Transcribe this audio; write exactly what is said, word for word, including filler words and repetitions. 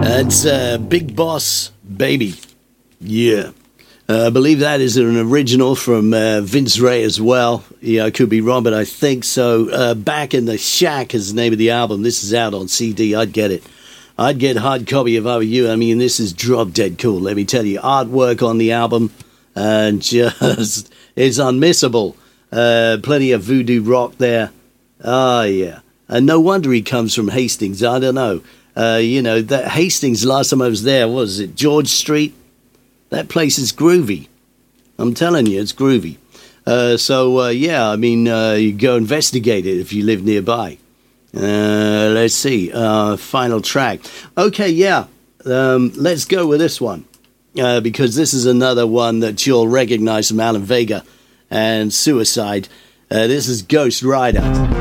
That's uh, Big Boss Baby. Yeah. Uh, I believe that is an original from uh, Vince Ray as well. Yeah, I could be wrong, but I think so. Uh, Back in the Shack is the name of the album. This is out on C D. I'd get it. I'd get hard copy if I were you. I mean, this is drop dead cool. Let me tell you, artwork on the album, and just it's unmissable. Uh, plenty of voodoo rock there. Ah, yeah. And no wonder he comes from Hastings. I don't know. Uh, you know, that Hastings, last time I was there, what was it, George Street? That place is groovy. I'm telling you, it's groovy. Uh, so, uh, yeah, I mean, uh, you go investigate it if you live nearby. Uh, let's see. Uh, final track. Okay, yeah. Um, let's go with this one. Uh, because this is another one that you'll recognize from Alan Vega and Suicide. Uh, this is Ghost Rider.